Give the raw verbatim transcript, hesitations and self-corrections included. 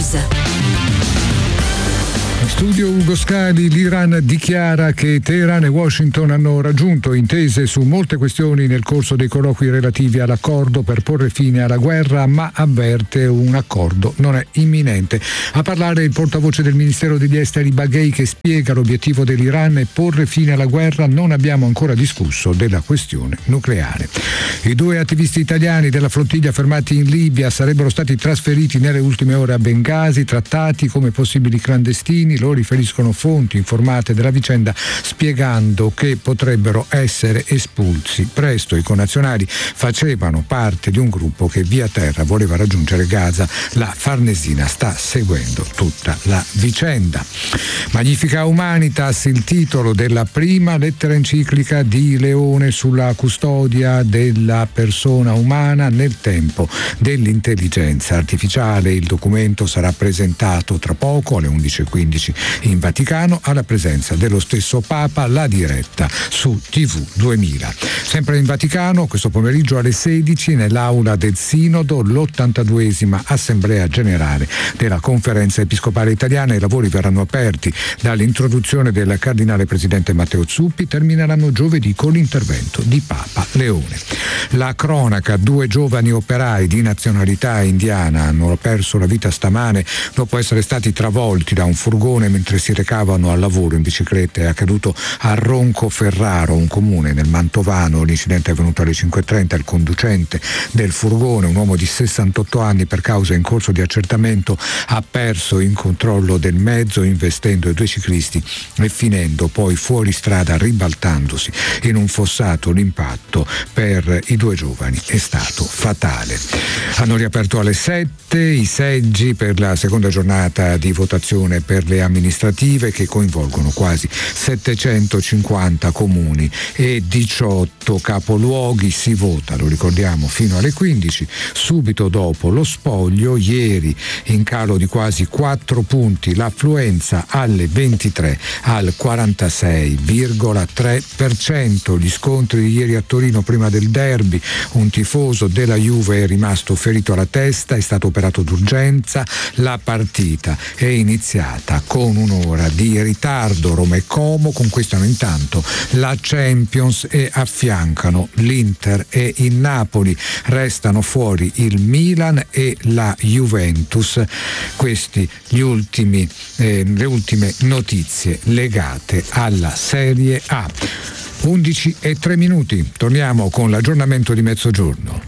News. Studio Ugo Scali. L'Iran dichiara che Teheran e Washington hanno raggiunto intese su molte questioni nel corso dei colloqui relativi all'accordo per porre fine alla guerra, ma avverte un accordo non è imminente. A parlare il portavoce del Ministero degli Esteri Baghei, che spiega l'obiettivo dell'Iran è porre fine alla guerra. Non abbiamo ancora discusso della questione nucleare. I due attivisti italiani della flottiglia fermati in Libia sarebbero stati trasferiti nelle ultime ore a Bengasi, trattati come possibili clandestini. Lo riferiscono fonti informate della vicenda, spiegando che potrebbero essere espulsi presto. I connazionali facevano parte di un gruppo che via terra voleva raggiungere Gaza. La Farnesina sta seguendo tutta la vicenda. Magnifica Humanitas, il titolo della prima lettera enciclica di Leone sulla custodia della persona umana nel tempo dell'intelligenza artificiale. Il documento sarà presentato tra poco alle undici e quindici in Vaticano, alla presenza dello stesso Papa. La diretta su tivù duemila. Sempre in Vaticano, questo pomeriggio alle sedici, nell'aula del Sinodo, l'ottantaduesima Assemblea Generale della Conferenza Episcopale Italiana. I lavori verranno aperti dall'introduzione del Cardinale Presidente Matteo Zuppi, termineranno giovedì con l'intervento di Papa Leone. La cronaca: due giovani operai di nazionalità indiana hanno perso la vita stamane dopo essere stati travolti da un furgone mentre si recavano al lavoro in bicicletta. È accaduto a Roncoferraro, un comune nel Mantovano. L'incidente è avvenuto alle cinque e trenta. Il conducente del furgone, un uomo di sessantotto anni, per causa in corso di accertamento, ha perso il controllo del mezzo, investendo i due ciclisti e finendo poi fuori strada, ribaltandosi in un fossato. L'impatto per i due giovani è stato fatale. Hanno riaperto alle sette i seggi per la seconda giornata di votazione per le amministrative, che coinvolgono quasi settecentocinquanta comuni e diciotto capoluoghi. Si vota, lo ricordiamo, fino alle quindici, subito dopo lo spoglio. Ieri in calo di quasi quattro punti l'affluenza, alle ventitré al quarantasei virgola tre per cento. Gli scontri di ieri a Torino prima del derby: un tifoso della Juve è rimasto ferito alla testa, è stato operato d'urgenza. La partita è iniziata con un'ora di ritardo. Roma e Como conquistano intanto la Champions e affiancano l'Inter e il Napoli. Restano fuori il Milan e la Juventus. Questi gli ultimi, eh, le ultime notizie legate alla Serie A. undici e tre minuti. Torniamo con l'aggiornamento di mezzogiorno.